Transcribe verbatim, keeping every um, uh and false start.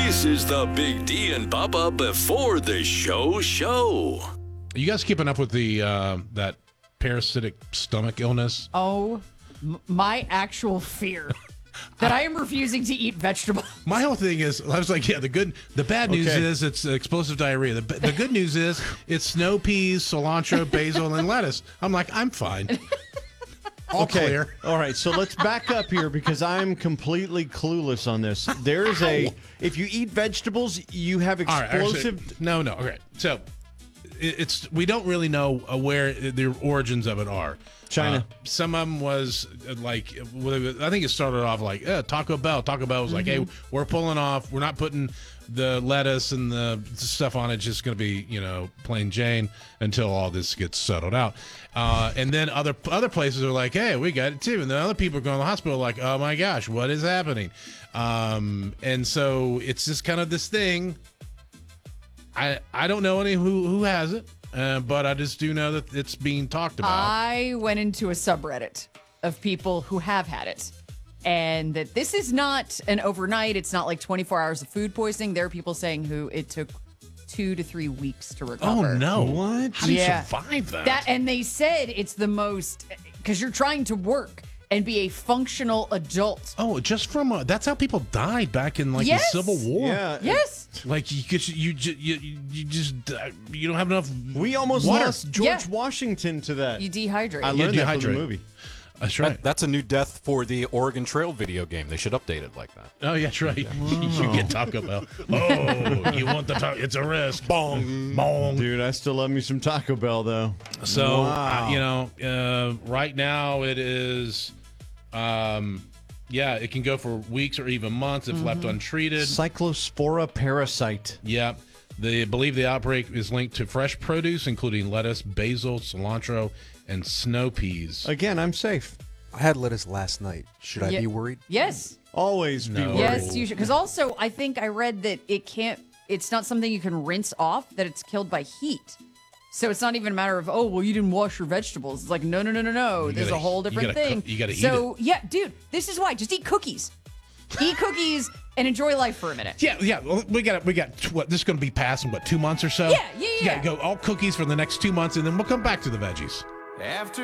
This is the Big D and Bubba before the show show. Are you guys keeping up with the uh, that parasitic stomach illness? Oh, m- my actual fear that I am refusing to eat vegetables. My whole thing is, I was like, yeah, the good, the bad news Okay. is it's explosive diarrhea. The, the good news is it's snow peas, cilantro, basil, and lettuce. I'm like, I'm fine. All Okay. clear. All right. So let's back up here because I'm completely clueless on this. There is a, if you eat vegetables, you have All right, actually, explosive. no, no. Okay, so it- it's we don't really know uh, where the origins of it are. China. Uh, some of them was uh, like I think it started off like eh, Taco Bell. Taco Bell was like, hey, we're pulling off. We're not putting the lettuce and the stuff on it. It's just going to be you know plain Jane until all this gets settled out. Uh, and then other other places are like, hey, we got it too. And then other people are going to the hospital like, oh my gosh, what is happening? Um, and so it's just kind of this thing. I I don't know any who who has it, uh, but I just do know that it's being talked about. I went into a subreddit of people who have had it. And that this is not an overnight, it's not like twenty-four hours of food poisoning. There are people saying who it took two to three weeks to oh recover. no! What? How do you Yeah. survive that? That and they said it's the most because you're trying to work and be a functional adult. oh, just from uh, that's how people died back in like Yes. the Civil War. Yeah. Yes. Like you could you ju- you you just uh, you don't have enough. We almost water. lost George Yeah. Washington to that. You dehydrate. I learned that from the dehydrate. movie. That's right. That, that's a new death for the Oregon Trail video game. They should update it like that. Oh, yeah, that's right. You get Taco Bell. Oh, you want the taco? It's a risk. Bong, bong. Dude, I still love me some Taco Bell, though. So, Wow. uh, you know, uh, right now it is, um, yeah, it can go for weeks or even months if left untreated. Cyclospora parasite. Yeah. They believe the outbreak is linked to fresh produce, including lettuce, basil, cilantro, and snow peas. Again, I'm safe. I had lettuce last night. Should I Yeah. be worried? Yes. Always be No. worried. Yes, you should. Because also, I think I read that it can't, it's not something you can rinse off, that it's killed by heat. So it's not even a matter of, oh, well, you didn't wash your vegetables. It's like, no, no, no, no, no. You There's gotta- a whole you different gotta thing. cook- you gotta eat So, yeah, dude, this is why. Just eat cookies. Eat cookies and enjoy life for a minute. Yeah, yeah. well, We got we got tw- what? This is going to be passed in what two months or so. Yeah, yeah, yeah. You got to go all cookies for the next two months, and then we'll come back to the veggies. After